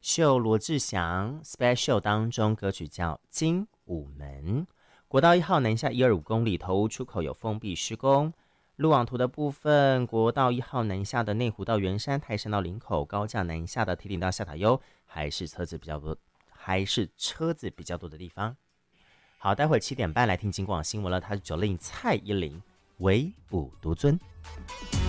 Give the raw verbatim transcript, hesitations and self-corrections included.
秀罗志祥 Special 当中歌曲叫《精武门》。国道一号南下一二五公里，头屋出口有封闭施工。路网图的部分，国道一号南下的内湖到圆山、泰山到林口，高架南下的堤顶到下塔悠，还是车子比较多，还是车子比较多的地方。好，待会儿七点半来听警广新闻了，他是九令蔡依林，唯补独尊。